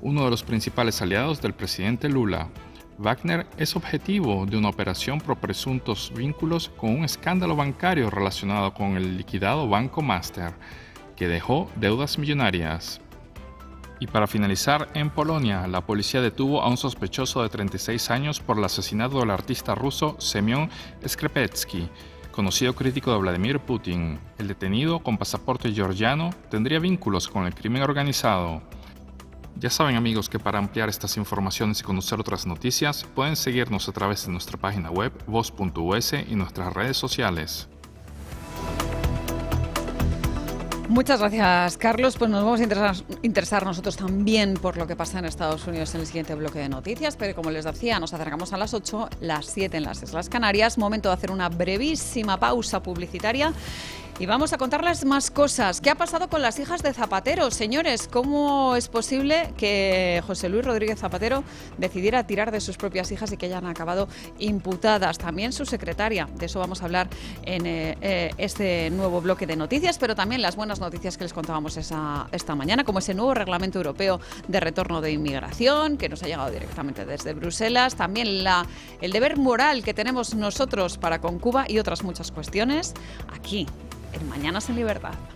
uno de los principales aliados del presidente Lula. Wagner es objetivo de una operación por presuntos vínculos con un escándalo bancario relacionado con el liquidado Banco Master, que dejó deudas millonarias. Y para finalizar, en Polonia, la policía detuvo a un sospechoso de 36 años por el asesinato del artista ruso Semyon Skrzepecki, conocido crítico de Vladimir Putin. El detenido, con pasaporte georgiano, tendría vínculos con el crimen organizado. Ya saben, amigos, que para ampliar estas informaciones y conocer otras noticias, pueden seguirnos a través de nuestra página web voz.us y nuestras redes sociales. Muchas gracias, Carlos. Pues nos vamos a interesar nosotros también por lo que pasa en Estados Unidos en el siguiente bloque de noticias, pero como les decía, nos acercamos a las 8, las 7 en las Islas Canarias. Momento de hacer una brevísima pausa publicitaria y vamos a contarles más cosas. ¿Qué ha pasado con las hijas de Zapatero? Señores, ¿cómo es posible que José Luis Rodríguez Zapatero decidiera tirar de sus propias hijas y que hayan acabado imputadas? También su secretaria. De eso vamos a hablar en este nuevo bloque de noticias, pero también las buenas noticias que les contábamos esta mañana, como ese nuevo reglamento europeo de retorno de inmigración que nos ha llegado directamente desde Bruselas, también el deber moral que tenemos nosotros para con Cuba y otras muchas cuestiones aquí en Mañanas en Libertad.